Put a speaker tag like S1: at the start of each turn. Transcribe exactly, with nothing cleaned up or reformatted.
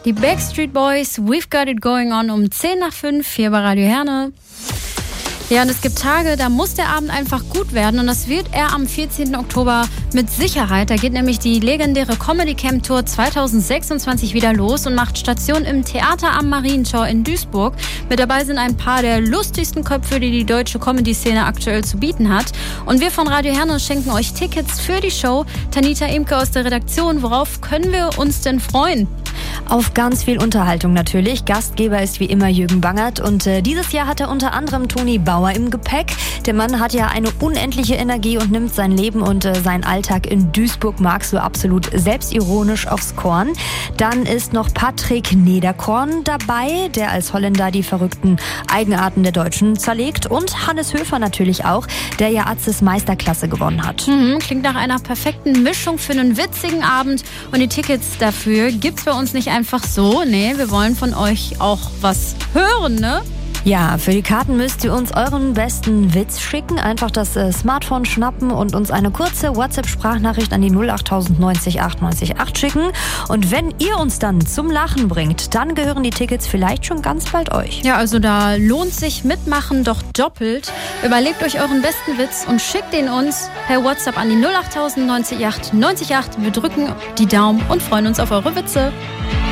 S1: Die Backstreet Boys, We've Got It Going On um zehn nach fünf hier bei Radio Herne. Ja, und es gibt Tage, da muss der Abend einfach gut werden und das wird er am vierzehnten Oktober mit Sicherheit. Da geht nämlich die legendäre Comedy Camp Tour zwanzig sechsundzwanzig wieder los und macht Station im Theater am Marientor in Duisburg. Mit dabei sind ein paar der lustigsten Köpfe, die die deutsche Comedy-Szene aktuell zu bieten hat. Und wir von Radio Herne schenken euch Tickets für die Show. Tanita Imke aus der Redaktion, worauf können wir uns denn freuen?
S2: Auf ganz viel Unterhaltung natürlich. Gastgeber ist wie immer Jürgen Bangert und äh, dieses Jahr hat er unter anderem Toni Bauer im Gepäck. Der Mann hat ja eine unendliche Energie und nimmt sein Leben und äh, seinen Alltag in Duisburg mag so absolut selbstironisch aufs Korn. Dann ist noch Patrick Nederkorn dabei, der als Holländer die verrückten Eigenarten der Deutschen zerlegt und Hannes Höfer natürlich auch, der ja Atzes Meisterklasse gewonnen hat.
S1: Mhm, klingt nach einer perfekten Mischung für einen witzigen Abend und die Tickets dafür gibt's bei uns nicht einfach so. Nee, wir wollen von euch auch was hören, ne?
S2: Ja, für die Karten müsst ihr uns euren besten Witz schicken. Einfach das äh, Smartphone schnappen und uns eine kurze WhatsApp-Sprachnachricht an die null acht neun null acht neun acht schicken. Und wenn ihr uns dann zum Lachen bringt, dann gehören die Tickets vielleicht schon ganz bald euch.
S1: Ja, also da lohnt sich mitmachen doch doppelt. Überlegt euch euren besten Witz und schickt ihn uns per WhatsApp an die null acht neun acht neun acht. Wir drücken die Daumen und freuen uns auf eure Witze.